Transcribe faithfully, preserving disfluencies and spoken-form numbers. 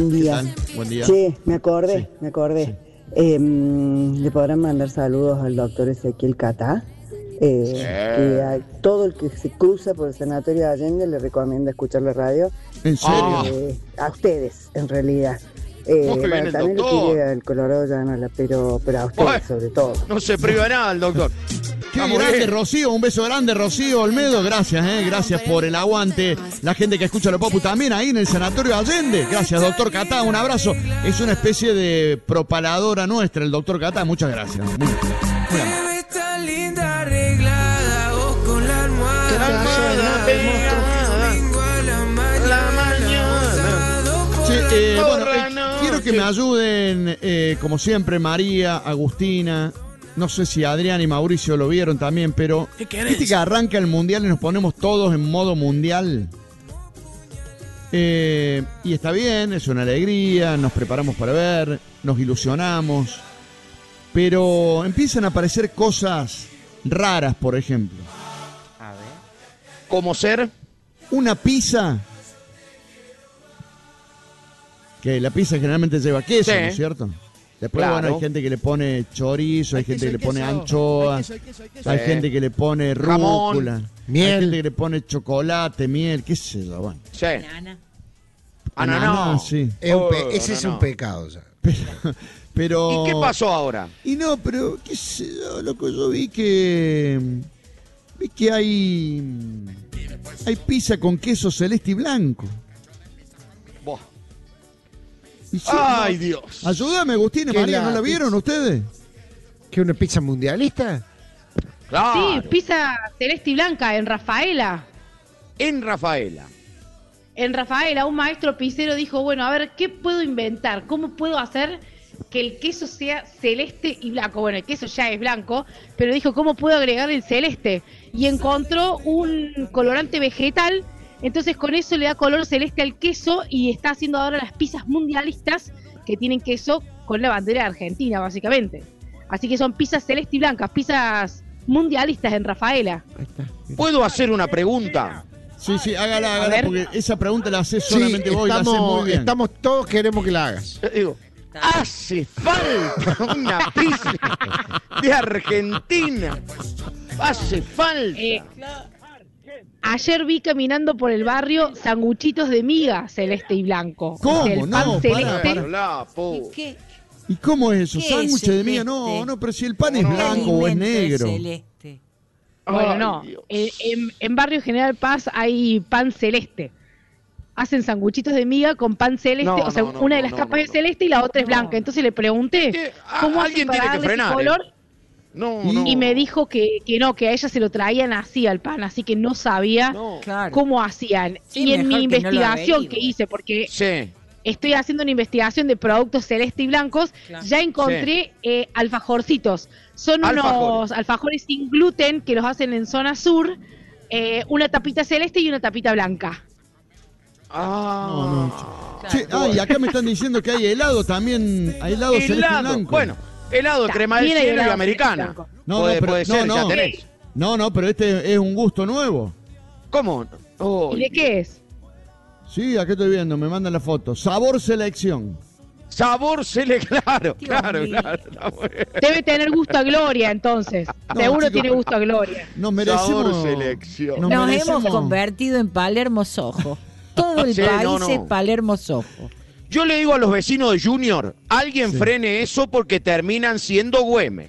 Buen día. ¿Qué tal? Buen día. Sí, me acordé, Sí. me acordé. Sí. Eh, ¿Le podrán mandar saludos al doctor Ezequiel Catá? Eh, Sí. Que a todo el que se cruza por el Sanatorio de Allende le recomienda escuchar la radio. ¿En serio? Eh, a ustedes, en realidad. Eh, Oh, que viene el también le doctor. quiere al Colorado Llanola, pero, pero a ustedes Bueno. sobre todo. No se priva nada el doctor. Qué Vamos grande, bien. Rocío. Un beso grande, Rocío Olmedo. Gracias, eh. Gracias por el aguante. La gente que escucha lo Popu también ahí en el Sanatorio Allende. Gracias, doctor Catá. Un abrazo. Es una especie de propaladora nuestra, el doctor Catá. Muchas gracias. Muy, muy amable. Está linda arreglada, vos con la almohada. La almohada pegada. Domingo a la mañana. La mañana. Sábado Sí, por eh, la bueno, Por la eh, noche. quiero que me ayuden, eh, como siempre, María, Agustina. No sé si Adrián y Mauricio lo vieron también, pero ¿Qué querés? ¿viste que arranca el mundial y nos ponemos todos en modo mundial? Eh, y está bien, es una alegría, nos preparamos para ver, nos ilusionamos, pero empiezan a aparecer cosas raras, por ejemplo. ¿Cómo ser? Una pizza, que la pizza generalmente lleva queso, Sí. ¿no es cierto? Después, Claro. bueno, hay gente que le pone chorizo, hay, gente que le pone anchoa, hay, Sí. gente que le pone Jamón, rúcula, miel. hay gente que le pone chocolate, miel, qué sé yo, bueno. Sí. Banana. Ananá. sí. Es un pe- Oh, ese es no, un no. pecado. Ya. Pero, pero... ¿Y qué pasó ahora? Y no, pero qué sé yo, loco, yo vi que... Vi que hay... Hay pizza con queso celeste y blanco. Buah. Y sí, Ay, no. Dios. Ayúdame, Agustín y ¿Qué María, la ¿no la vieron pizza? ustedes? ¿Qué, una pizza mundialista? Claro. Sí, pizza celeste y blanca en Rafaela. En Rafaela. En Rafaela, un maestro pizzero dijo, bueno, a ver, ¿qué puedo inventar? ¿Cómo puedo hacer que el queso sea celeste y blanco? Bueno, el queso ya es blanco, pero dijo, ¿cómo puedo agregar el celeste? Y encontró un colorante vegetal, entonces con eso le da color celeste al queso y está haciendo ahora las pizzas mundialistas que tienen queso con la bandera de Argentina, básicamente. Así que son pizzas celeste y blancas, pizzas mundialistas en Rafaela. Ahí está. mira. ¿Puedo hacer una pregunta? Sí, sí, hágala, A hágala, ver. porque esa pregunta la haces Sí, solamente vos y la haces estamos, muy bien. estamos todos queremos que la hagas. Yo digo, hace falta una pizza de Argentina. Hace falta. Eh, Ayer vi caminando por el barrio sanguchitos de miga celeste y blanco. ¿Cómo? El pan No, para, celeste. para. La, po. ¿Qué, ¿Y cómo es eso? ¿Qué ¿Sándwich es de miga? No, celeste? no, pero si el pan es No, no, blanco o es alimento negro. celeste? Bueno, Ay, no. Dios. En, en- en Barrio General Paz hay pan celeste. Hacen sanguchitos de miga con pan celeste. No, o sea, no, no, una de no, las no, capas no, es no. celeste y la otra es blanca. Entonces le pregunté ¿Qué? A- cómo hacen alguien para tiene que darle ese frenar, color. ¿eh? No, Y- no. Y me dijo que, que no, que a ella se lo traían así al pan, así que no sabía No. Claro. cómo hacían. Sí, y en mi mejor que no lo investigación averigüe. que hice, porque Sí. estoy haciendo una investigación de productos celeste y blancos, Claro. ya encontré eh, alfajorcitos. Son Alfajores. unos alfajores sin gluten que los hacen en zona sur, eh, una tapita celeste y una tapita blanca. Ah. No, no. Claro. Che, ah, y acá me están diciendo que hay helado también, hay helado celeste y Helado. blanco. Bueno, helado de crema del También hay cielo y helado americana. celeste y blanco. No, no, puede, pero- puede no, ser, no. ya tenés. No, no, pero este es un gusto nuevo. ¿Cómo? Oh, ¿Y de qué es? Sí, acá estoy viendo, me mandan la foto. Sabor selección. Sabor cele, claro, Dios claro, mío. claro. Está bueno. Debe tener gusto a gloria, entonces. No, Seguro chicos, tiene gusto a gloria. Nos merecemos. Sabor selección. nos Nos merecemos- hemos convertido en Palermo Sojo. Todo el Sí, país no, no. es Palermo Sojo. Yo le digo a los vecinos de Junior, alguien Sí. frene eso porque terminan siendo Güemes.